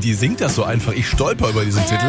Die singt das so einfach. Ich stolper über diesen Titel.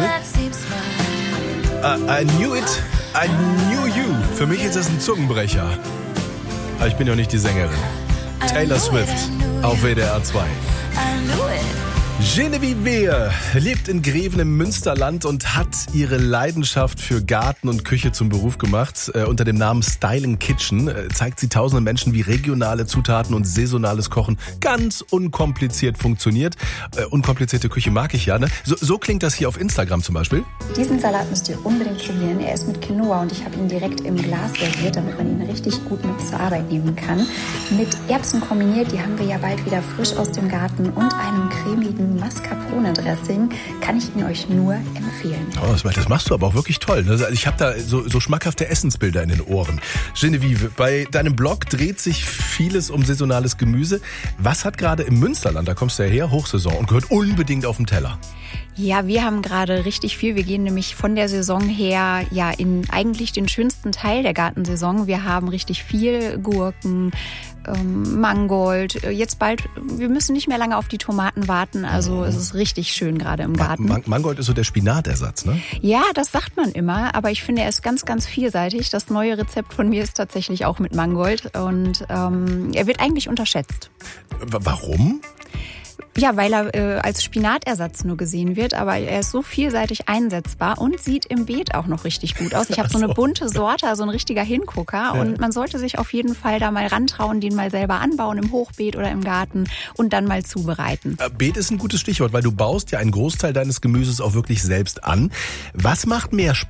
I knew it, I knew you. Für mich ist das ein Zungenbrecher. Aber ich bin ja nicht die Sängerin. Taylor Swift auf WDR 2. Genevieve Wehr lebt in Greven im Münsterland und hat ihre Leidenschaft für Garten und Küche zum Beruf gemacht. Unter dem Namen Styling Kitchen zeigt sie tausenden Menschen, wie regionale Zutaten und saisonales Kochen ganz unkompliziert funktioniert. Unkomplizierte Küche mag ich ja, ne? So klingt das hier auf Instagram zum Beispiel. Diesen Salat müsst ihr unbedingt probieren. Er ist mit Quinoa und ich habe ihn direkt im Glas serviert, damit man ihn richtig gut mit zur Arbeit nehmen kann. Mit Erbsen kombiniert, die haben wir ja bald wieder frisch aus dem Garten, und einem cremigen Mascarpone-Dressing kann ich ihn euch nur empfehlen. Oh, das machst du aber auch wirklich toll. Ich habe da so schmackhafte Essensbilder in den Ohren. Genevieve, bei deinem Blog dreht sich vieles um saisonales Gemüse. Was hat gerade im Münsterland, da kommst du ja her, Hochsaison und gehört unbedingt auf den Teller? Ja, wir haben gerade richtig viel. Wir gehen nämlich von der Saison her ja in eigentlich den schönsten Teil der Gartensaison. Wir haben richtig viel Gurken, Mangold. Jetzt bald, wir müssen nicht mehr lange auf die Tomaten warten. Also es ist richtig schön gerade im Garten. Mangold ist so der Spinatersatz, ne? Ja, das sagt man immer. Aber ich finde, er ist ganz, ganz vielseitig. Das neue Rezept von mir ist tatsächlich auch mit Mangold. Und er wird eigentlich unterschätzt. Warum? Ja, weil er als Spinatersatz nur gesehen wird, aber er ist so vielseitig einsetzbar und sieht im Beet auch noch richtig gut aus. Ich habe so eine bunte Sorte, also ein richtiger Hingucker, und man sollte sich auf jeden Fall da mal rantrauen, den mal selber anbauen im Hochbeet oder im Garten und dann mal zubereiten. Beet ist ein gutes Stichwort, weil du baust ja einen Großteil deines Gemüses auch wirklich selbst an. Was macht mehr Spaß?